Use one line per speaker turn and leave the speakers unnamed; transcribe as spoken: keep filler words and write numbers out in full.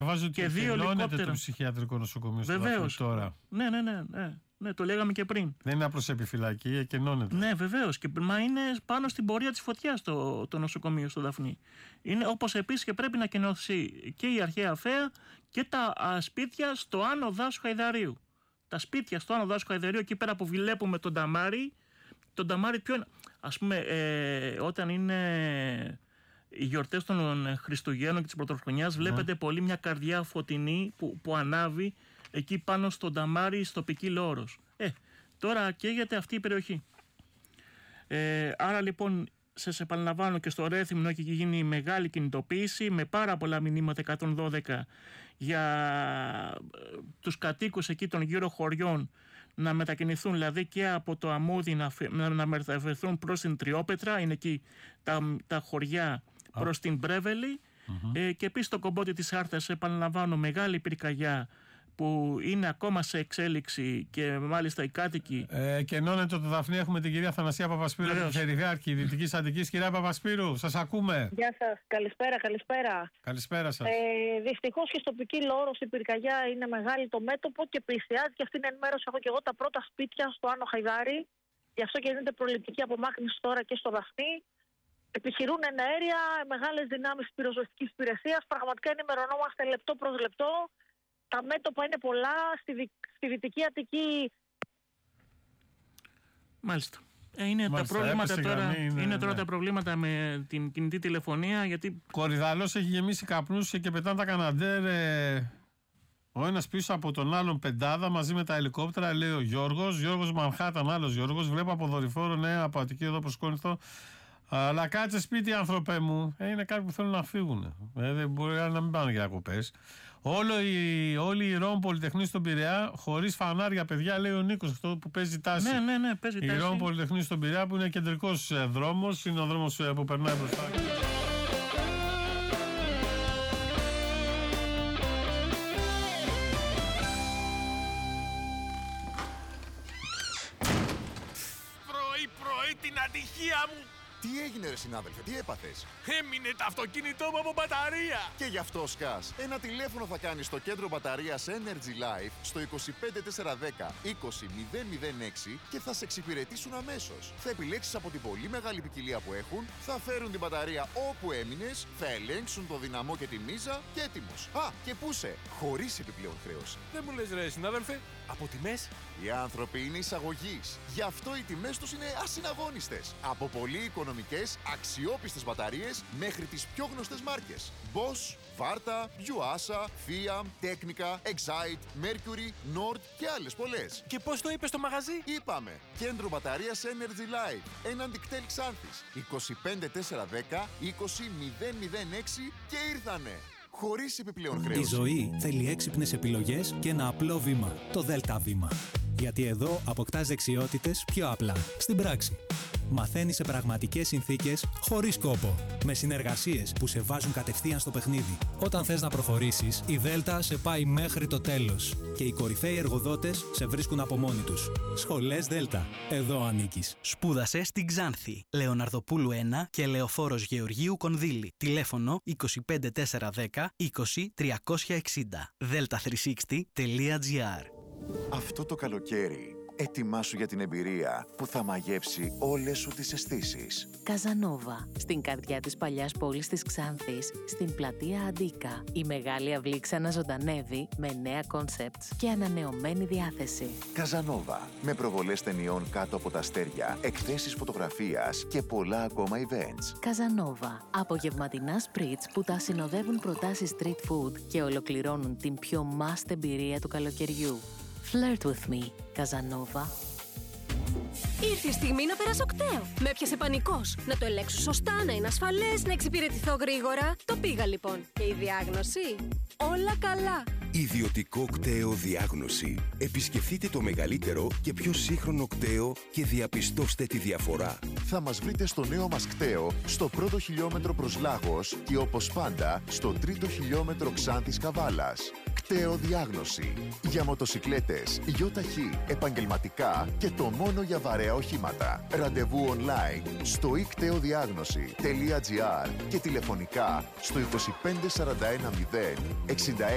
Βάζω ότι
και δύο ελικόπτερα.
Το ψυχιατρικό νοσοκομείο στο
Βεβαίως.
τώρα.
Ναι, ναι, ναι, ναι, ναι, το λέγαμε και πριν.
Δεν είναι απλώς επιφυλακή, εκενώνεται.
Ναι, βεβαίως. Και μα είναι πάνω στην πορεία της φωτιάς το, το νοσοκομείο στο Δαφνί. Είναι όπως επίσης και πρέπει να κενωθεί και η αρχαία Φαία και τα α, σπίτια στο Άνω Δάσου Χαϊδαρίου. Τα σπίτια στο Άνω Δάσου Χαϊδαρίου, εκεί πέρα που βλέπουμε τον Ταμάρι. Τον Ταμάρι ποιο είναι. Ας πούμε, ε, όταν είναι οι γιορτές των Χριστουγέννων και της Πρωτοχρονιάς, βλέπετε mm. πολύ μια καρδιά φωτεινή που, που ανάβει εκεί πάνω στον Ταμάρι, στο Πικίλ Όρος. Ε, τώρα καίγεται αυτή η περιοχή. Ε, άρα λοιπόν, σας επαναλαμβάνω, και στο Ρέθυμνο έχει γίνει μεγάλη κινητοποίηση με πάρα πολλά μηνύματα εκατόν δώδεκα για τους κατοίκους εκεί των γύρω χωριών να μετακινηθούν, δηλαδή και από το Αμμούδι να, να, να μεταφερθούν προς την Τριόπετρα, είναι εκεί τα, τα χωριά προς την Μπρέβελη. Mm-hmm. ε, και επίσης το κομπότι της Άρτας, επαναλαμβάνω, μεγάλη πυρκαγιά που είναι ακόμα σε εξέλιξη και μάλιστα οι κάτοικοι.
Ε, κενώνεται το Δαφνί. Έχουμε την κυρία Θανασία Παπασπύρου, περιφερειάρχη Δυτικής Αττικής. Κυρία Παπασπύρου, σας ακούμε.
Γεια σας. Καλησπέρα, καλησπέρα.
Καλησπέρα σας.
Ε, δυστυχώς και στο Πικίλ Όρος η πυρκαγιά είναι μεγάλη το μέτωπο και πλησιάζει, και αυτήν την ενημέρωση έχω και εγώ, τα πρώτα σπίτια στο Άνω Χαϊδάρι. Γι' αυτό και γίνεται προληπτική απομάκρυνση τώρα και στο Δαφνί. Επιχειρούν εν αέρια μεγάλες δυνάμεις πυροσβεστικής υπηρεσίας. Πραγματικά ενημερωνόμαστε λεπτό προς λεπτό. Τα μέτωπα είναι πολλά στη, δι... στη Δυτική Αττική.
Μάλιστα. Ε, είναι Μάλιστα, τα προβλήματα τώρα, γραμμή, είναι, είναι τώρα ναι. τα προβλήματα με την κινητή τηλεφωνία. Γιατί... Κορυδαλός
έχει γεμίσει καπνούς και πετάνε τα καναντέρ. Ε, ο ένας πίσω από τον άλλον πεντάδα μαζί με τα ελικόπτερα, λέει ο Γιώργος. Γιώργος Μανχάταν, άλλος Γιώργος. Βλέπω από δορυφόρο, ναι, από Αττική εδώ προσκόνηθο. Αλλά κάτσε σπίτι, άνθρωπέ μου. Ε, είναι κάποιοι που θέλουν να φύγουν. Ε, δεν μπορεί να μην πάνε για διακοπές. Όλοι οι Ρώμ Πολυτεχνή στον Πειραιά, χωρίς φανάρια, παιδιά, λέει ο Νίκος, αυτό που παίζει τάση.
Ναι, ναι, ναι, παίζει τάση.
Η Ρώμ Πολυτεχνή στον Πειραιά, που είναι κεντρικός δρόμος, είναι ο δρόμος που περνάει μπροστά.
Πρωί-πρωί την ατυχία μου!
Τι έγινε ρε συνάδελφε, τι έπαθες?
Έμεινε το αυτοκίνητό μου από μπαταρία!
Και γι' αυτό σκάς. Ένα τηλέφωνο θα κάνεις στο κέντρο μπαταρίας Energy Life στο είκοσι πέντε τετρακόσια δέκα είκοσι μηδέν μηδέν έξι και θα σε εξυπηρετήσουν αμέσως. Θα επιλέξεις από την πολύ μεγάλη ποικιλία που έχουν, θα φέρουν την μπαταρία όπου έμεινες, θα ελέγξουν το δυναμό και τη μίζα και έτοιμος. Α, και πού σε, χωρίς επιπλέον χρέωση.
Δεν μου λες ρε συνάδελφε, από τιμές?
Οι άνθρωποι είναι εισαγωγής. Γι' αυτό οι τιμές τους είναι ασυναγώνιστες. Από πολύ οικονομικές, αξιόπιστες μπαταρίες μέχρι τις πιο γνωστές μάρκες. Bosch, Varta, Yuasa, Fiat, Technica, Excite, Mercury, Nord και άλλες πολλές.
Και πώς το είπες στο μαγαζί?
Είπαμε, κέντρο μπαταρίας Energy Life, έναντι κτέλ Ξάνθης, είκοσι πέντε τετρακόσια δέκα είκοσι μηδέν μηδέν έξι και ήρθανε. Χωρίς επιπλέον χρέωση.
Η ζωή θέλει έξυπνες επιλογές και ένα απλό βήμα. Το Δέλτα Βήμα. Γιατί εδώ αποκτάς δεξιότητες πιο απλά, στην πράξη. Μαθαίνεις σε πραγματικές συνθήκες, χωρίς κόπο. Με συνεργασίες που σε βάζουν κατευθείαν στο παιχνίδι. Όταν θες να προχωρήσεις, η Δέλτα σε πάει μέχρι το τέλος. Και οι κορυφαίοι εργοδότες σε βρίσκουν από μόνοι τους. Σχολές Δέλτα. Εδώ ανήκεις.
Σπούδασε στην Ξάνθη. Λεωναρδοπούλου ένα και Λεωφόρος Γεωργίου Κονδύλη. Τηλέφωνο είκοσι πέντε τετρακόσια δέκα είκοσι τριακόσια εξήντα. δέλτα τριακόσια εξήντα τελεία τζι άρ.
Αυτό το καλοκαίρι, ετοιμάσου για την εμπειρία που θα μαγεύσει όλες σου τις αισθήσεις.
Καζανόβα, στην καρδιά της παλιάς πόλης της Ξάνθης, στην πλατεία Αντίκα. Η μεγάλη αυλή ξαναζωντανεύει με νέα κόνσεπτς και ανανεωμένη διάθεση.
Καζανόβα, με προβολές ταινιών κάτω από τα αστέρια, εκθέσεις φωτογραφίας και πολλά ακόμα events.
Καζανόβα, απογευματινά σπριτς που τα συνοδεύουν προτάσεις street food και ολοκληρώνουν την πιο must εμπειρία του καλοκαιριού. Flirt with me, Καζανόβα.
Ήρθε η στιγμή να περάσω κταίο. Με έπιασε πανικός. Να το ελέγξω σωστά, να είναι ασφαλές, να εξυπηρετηθώ γρήγορα. Το πήγα λοιπόν. Και η διάγνωση? Όλα καλά.
Ιδιωτικό κταίο διάγνωση. Επισκεφτείτε το μεγαλύτερο και πιο σύγχρονο κταίο και διαπιστώστε τη διαφορά.
Θα μας βρείτε στο νέο μας κταίο, στο πρώτο χιλιόμετρο προς Λάγος και όπως πάντα στο τρίτο χιλιόμετρο Ξάνθης Καβάλας. Κταίο διάγνωση. Για μοτοσικλέτες, γιοταχή, επαγγελματικά και το μόνο για βαρέα οχήματα. Ραντεβού online στο i κταίο διάγνωση τελεία τζι άρ και τηλεφωνικά στο είκοσι πέντε σαράντα ένα μηδέν εξήντα έξι